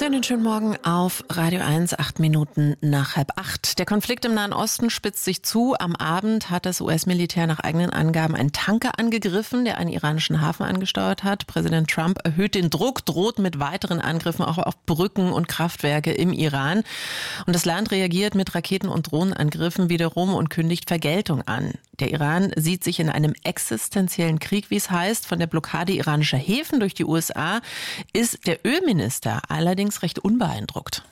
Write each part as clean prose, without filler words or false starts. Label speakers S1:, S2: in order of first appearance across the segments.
S1: Einen schönen Morgen auf Radio 1, 8 Minuten nach 7:30. Der Konflikt im Nahen Osten spitzt sich zu. Am Abend hat das US-Militär nach eigenen Angaben einen Tanker angegriffen, der einen iranischen Hafen angesteuert hat. Präsident Trump erhöht den Druck, droht mit weiteren Angriffen auch auf Brücken und Kraftwerke im Iran. Und das Land reagiert mit Raketen- und Drohnenangriffen wiederum und kündigt Vergeltung an. Der Iran sieht sich in einem existenziellen Krieg, wie es heißt. Von der Blockade iranischer Häfen durch die USA ist der Ölminister allerdings recht unbeeindruckt.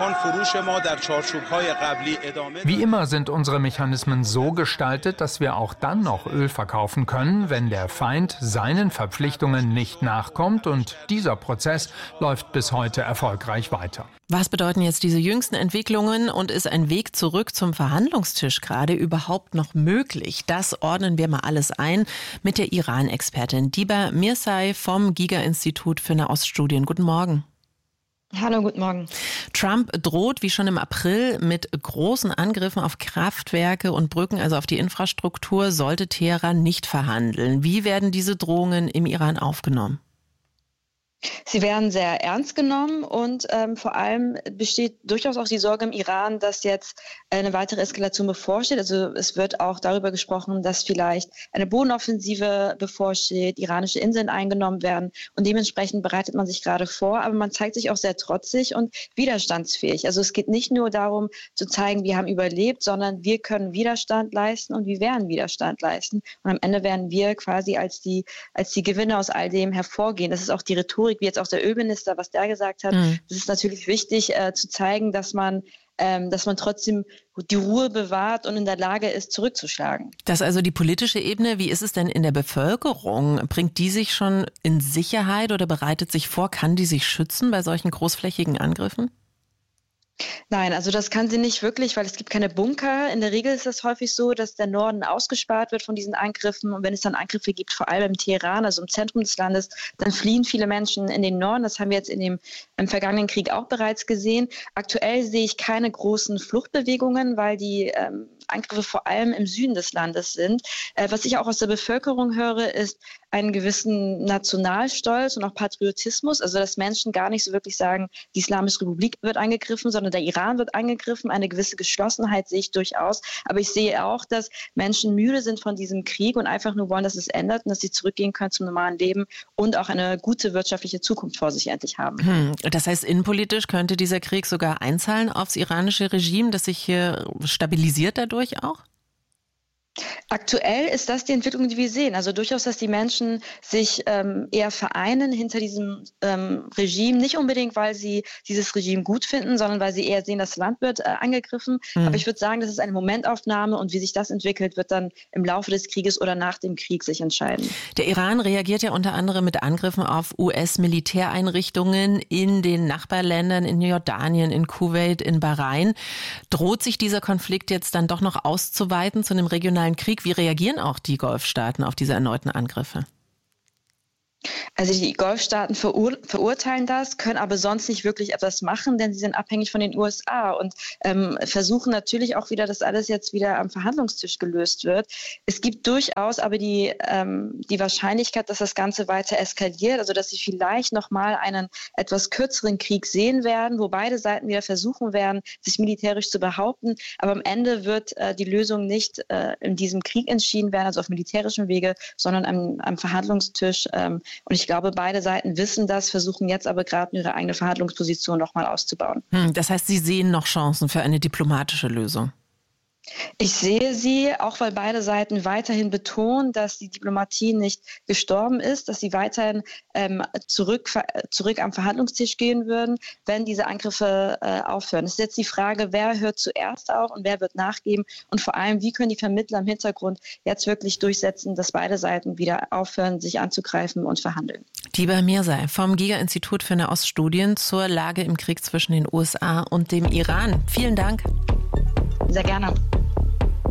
S2: Wie immer sind unsere Mechanismen so gestaltet, dass wir auch dann noch Öl verkaufen können, wenn der Feind seinen Verpflichtungen nicht nachkommt. Und dieser Prozess läuft bis heute erfolgreich weiter.
S1: Was bedeuten jetzt diese jüngsten Entwicklungen und ist ein Weg zurück zum Verhandlungstisch gerade überhaupt noch möglich? Das ordnen wir mal alles ein mit der Iran-Expertin Diba Mirzai vom Giga-Institut für Nahoststudien. Guten Morgen.
S3: Hallo, guten Morgen.
S1: Trump droht wie schon im April mit großen Angriffen auf Kraftwerke und Brücken, also auf die Infrastruktur, sollte Teheran nicht verhandeln. Wie werden diese Drohungen im Iran aufgenommen?
S3: Sie werden sehr ernst genommen und vor allem besteht durchaus auch die Sorge im Iran, dass jetzt eine weitere Eskalation bevorsteht. Also es wird auch darüber gesprochen, dass vielleicht eine Bodenoffensive bevorsteht, iranische Inseln eingenommen werden und dementsprechend bereitet man sich gerade vor, aber man zeigt sich auch sehr trotzig und widerstandsfähig. Also es geht nicht nur darum zu zeigen, wir haben überlebt, sondern wir können Widerstand leisten und wir werden Widerstand leisten und am Ende werden wir quasi als die Gewinner aus all dem hervorgehen. Das ist auch die Rhetorik, wie jetzt auch der Ölminister, was der gesagt hat. Es ist natürlich wichtig zu zeigen, dass man trotzdem die Ruhe bewahrt und in der Lage ist, zurückzuschlagen.
S1: Das ist also die politische Ebene. Wie ist es denn in der Bevölkerung? Bringt die sich schon in Sicherheit oder bereitet sich vor? Kann die sich schützen bei solchen großflächigen Angriffen?
S3: Nein, also das kann sie nicht wirklich, weil es gibt keine Bunker. In der Regel ist es häufig so, dass der Norden ausgespart wird von diesen Angriffen. Und wenn es dann Angriffe gibt, vor allem im Teheran, also im Zentrum des Landes, dann fliehen viele Menschen in den Norden. Das haben wir jetzt im vergangenen Krieg auch bereits gesehen. Aktuell sehe ich keine großen Fluchtbewegungen, weil die Angriffe vor allem im Süden des Landes sind. Was ich auch aus der Bevölkerung höre, ist einen gewissen Nationalstolz und auch Patriotismus, also dass Menschen gar nicht so wirklich sagen, die Islamische Republik wird angegriffen, sondern der Iran wird angegriffen. Eine gewisse Geschlossenheit sehe ich durchaus. Aber ich sehe auch, dass Menschen müde sind von diesem Krieg und einfach nur wollen, dass es ändert und dass sie zurückgehen können zum normalen Leben und auch eine gute wirtschaftliche Zukunft vor sich endlich haben.
S1: Das heißt, innenpolitisch könnte dieser Krieg sogar einzahlen aufs iranische Regime, das sich hier stabilisiert dadurch auch?
S3: Aktuell ist das die Entwicklung, die wir sehen. Also durchaus, dass die Menschen sich eher vereinen hinter diesem Regime. Nicht unbedingt, weil sie dieses Regime gut finden, sondern weil sie eher sehen, das Land wird angegriffen. Aber ich würde sagen, das ist eine Momentaufnahme und wie sich das entwickelt, wird dann im Laufe des Krieges oder nach dem Krieg sich entscheiden.
S1: Der Iran reagiert ja unter anderem mit Angriffen auf US-Militäreinrichtungen in den Nachbarländern, in Jordanien, in Kuwait, in Bahrain. Droht sich dieser Konflikt jetzt dann doch noch auszuweiten zu einem regionalen Krieg? Wie reagieren auch die Golfstaaten auf diese erneuten Angriffe?
S3: Also die Golfstaaten verurteilen das, können aber sonst nicht wirklich etwas machen, denn sie sind abhängig von den USA und versuchen natürlich auch wieder, dass alles jetzt wieder am Verhandlungstisch gelöst wird. Es gibt durchaus aber die Wahrscheinlichkeit, dass das Ganze weiter eskaliert, also dass sie vielleicht nochmal einen etwas kürzeren Krieg sehen werden, wo beide Seiten wieder versuchen werden, sich militärisch zu behaupten. Aber am Ende wird die Lösung nicht in diesem Krieg entschieden werden, also auf militärischem Wege, sondern am Verhandlungstisch. Und ich glaube, beide Seiten wissen das, versuchen jetzt aber gerade ihre eigene Verhandlungsposition nochmal auszubauen.
S1: Das heißt, Sie sehen noch Chancen für eine diplomatische Lösung?
S3: Ich sehe sie, auch weil beide Seiten weiterhin betonen, dass die Diplomatie nicht gestorben ist, dass sie weiterhin zurück am Verhandlungstisch gehen würden, wenn diese Angriffe aufhören. Es ist jetzt die Frage, wer hört zuerst auf und wer wird nachgeben und vor allem, wie können die Vermittler im Hintergrund jetzt wirklich durchsetzen, dass beide Seiten wieder aufhören, sich anzugreifen und verhandeln.
S1: Diba Mirzai vom Giga-Institut für Nahoststudien zur Lage im Krieg zwischen den USA und dem Iran. Vielen Dank.
S3: Sehr gerne.